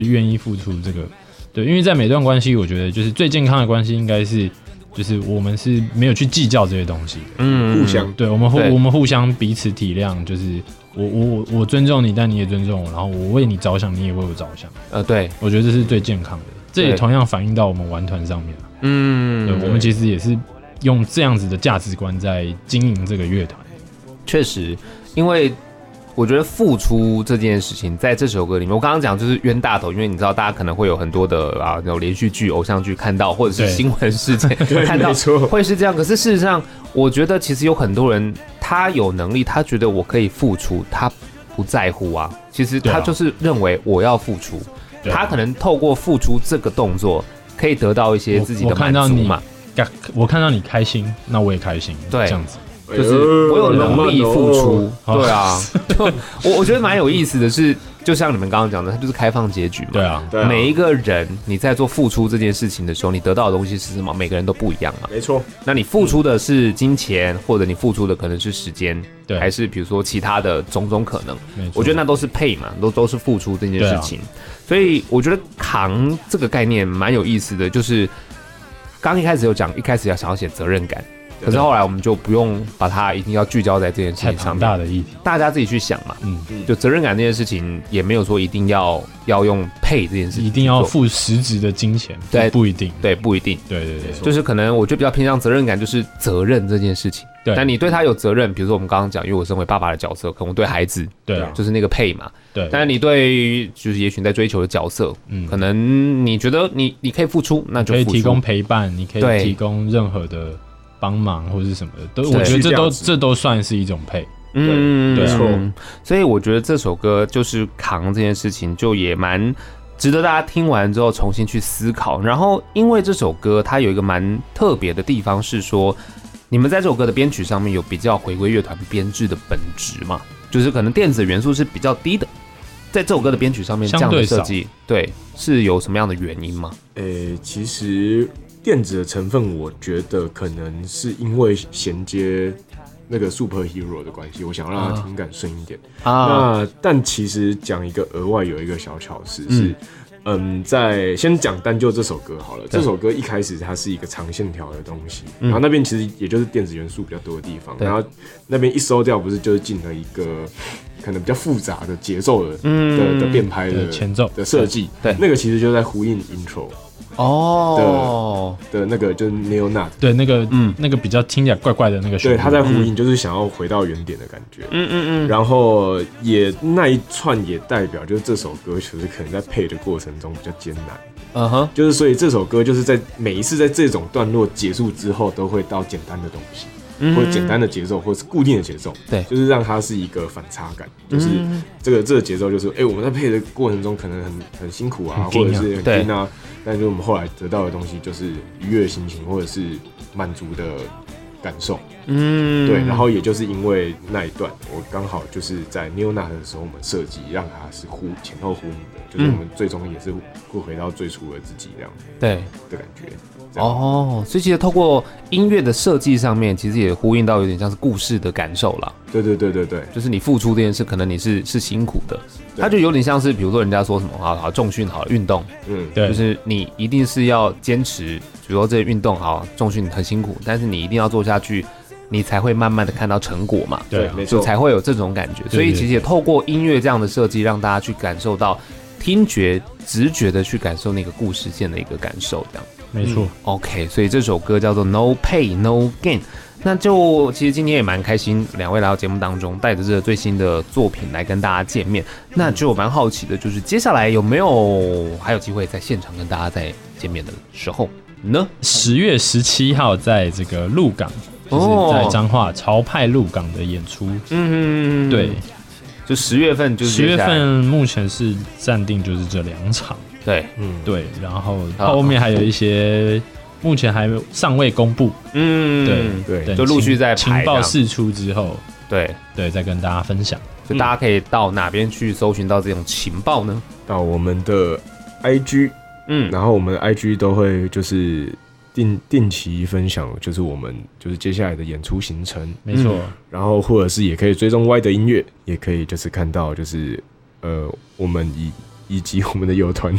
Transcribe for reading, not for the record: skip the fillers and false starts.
愿意付出这个。对，因为在每段关系，我觉得就是最健康的关系应该是，就是我们是没有去计较这些东西的， 互相对，我们互相彼此体谅，就是我尊重你，但你也尊重我，然后我为你着想，你也为我着想。 对， 我觉得这是最健康的，这也同样反映到我们玩团上面。对，我们其实也是用这样子的价值观在经营这个乐团。 确实，因为我觉得付出这件事情，在这首歌里面，我刚刚讲就是冤大头，因为你知道大家可能会有很多的那种连续剧、偶像剧看到，或者是新闻事件看到，会是这样。可是事实上，我觉得其实有很多人，他有能力，他觉得我可以付出，他不在乎啊。其实他就是认为我要付出，他可能透过付出这个动作，可以得到一些自己的满足嘛。 我看到你开心，那我也开心，对，这样子。 就是我有能力付出，对啊，我觉得蛮有意思的是，就像你们刚刚讲的，它就是开放结局嘛。 对啊， 每一个人你在做付出这件事情的时候，你得到的东西是什么？每个人都不一样嘛。 没错。 那你付出的是金钱，或者你付出的可能是时间，对，还是比如说其他的种种可能？我觉得那都是pay嘛，都是付出这件事情。所以我觉得扛这个概念蛮有意思的，就是刚一开始有讲，一开始想要写责任感。可是后来我们就不用把它一定要聚焦在这件事情上面， 太庞大的议题， 大家自己去想嘛。就责任感这件事情也没有说一定要用配这件事情， 一定要付实质的金钱，对，不一定， 对，不一定， 对， 就是可能我觉得比较偏向责任感，就是责任这件事情。对，但你对他有责任，比如说我们刚刚讲，因为我身为爸爸的角色，可能我对孩子，对，就是那个配嘛，对。但是你对就是也许你在追求的角色，可能你觉得你可以付出，那就付出， 可以提供陪伴，你可以提供任何的帮忙或者是什么的，我觉得这都算是一种配。 没错。所以我觉得这首歌就是扛这件事情，就也蛮值得大家听完之后重新去思考。然后，因为这首歌它有一个蛮特别的地方是说，你们在这首歌的编曲上面有比较回归乐团编制的本质嘛？就是可能电子元素是比较低的，在这首歌的编曲上面这样的设计，对，是有什么样的原因吗？ 其实电子的成分，我觉得可能是因为衔接那个 superhero 的关系，我想让它听感顺一点。那但其实讲一个额外有一个小巧思是，在先讲单就这首歌好了。这首歌一开始它是一个长线条的东西，然后那边其实也就是电子元素比较多的地方，然后那边一收掉，不是就是进了一个可能比较复杂的节奏的编排的前奏的设计，对，那个其实就在呼应 intro。的那个就是 Neo Nut， 对，那个比较听起来怪怪的那个旋律，对，他在呼应，就是想要回到原点的感觉，然后也那一串也代表就是这首歌其实可能在配的过程中比较艰难，就是所以这首歌就是在每一次在这种段落结束之后都会到简单的东西。或者简单的节奏，或者是固定的节奏，对，就是让它是一个反差感，就是这个节奏就是，我们在配的过程中可能很辛苦啊，或者是很拼啊，但是我们后来得到的东西就是愉悦的心情，或者是满足的感受，对，然后也就是因为那一段，我刚好就是在 Neo Nut 的时候，我们设计让它是前后呼应的，就是我们最终也是会回到最初的自己这样，对的感觉。 所以其实透过音乐的设计上面，其实也呼应到有点像是故事的感受啦。 对， 就是你付出这件事，可能你是辛苦的，它就有点像是比如说人家说什么好重训好运动，对，就是你一定是要坚持，比如说这个运动好重训很辛苦，但是你一定要做下去，你才会慢慢的看到成果嘛。对，没错，才会有这种感觉。所以其实也透过音乐这样的设计，让大家去感受到听觉、直觉的去感受那个故事线的一个感受，这样。 没错 ，OK， 所以这首歌叫做 No Pay No Gain。那就其实今天也蛮开心，两位来到节目当中，带着这个最新的作品来跟大家见面。那就蛮好奇的，就是接下来有没有还有机会在现场跟大家在见面的时候呢 ？10月17号在这个鹿港，就是在彰化潮派鹿港的演出。对， 就10月份，就是 10月份目前是暂定就是这2场。对，然后后面还有一些目前还尚未公布，对， 就陆续在情报释出之后， 对， 再跟大家分享。 就大家可以到哪边去搜寻到这种情报呢？ 到我们的 IG，然后我们的 IG 都会就是定期分享，就是我们就是接下来的演出行程， 没错。 然后或者是也可以追踪 Y 的音乐，也可以就是看到就是我们以及我们的友团